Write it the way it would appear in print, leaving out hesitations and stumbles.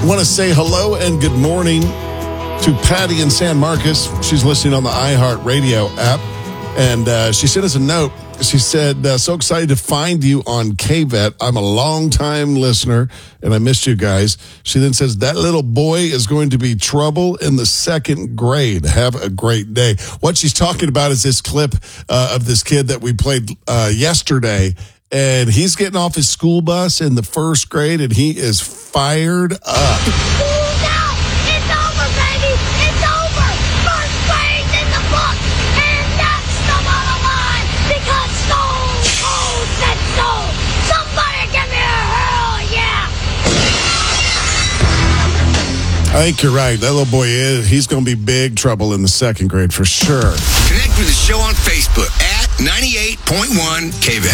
Want to say hello and good morning to Patty in San Marcos. She's listening on the iHeartRadio app, and she sent us a note. She said, so excited to find you on KVET. I'm a long-time listener, and I missed you guys. She then says, that little boy is going to be trouble in the second grade. Have a great day. What she's talking about is this clip of this kid that we played yesterday, and he's getting off his school bus in the first grade, and he is fired up. School's out! It's over, baby! It's over! First grade's in the book! And that's the bottom line! Because Stone Cold said so! Somebody give me a hell yeah! I think you're right. That little boy he's going to be big trouble in the second grade for sure. Connect with the show on Facebook at 98.1 KVET.